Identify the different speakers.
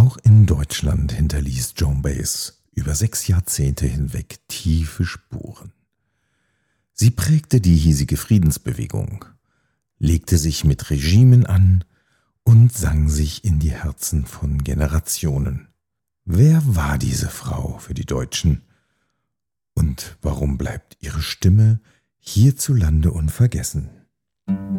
Speaker 1: Auch in Deutschland hinterließ Joan Baez über 6 Jahrzehnte hinweg tiefe Spuren. Sie prägte die hiesige Friedensbewegung, legte sich mit Regimen an und sang sich in die Herzen von Generationen. Wer war diese Frau für die Deutschen? Und warum bleibt ihre Stimme hierzulande unvergessen?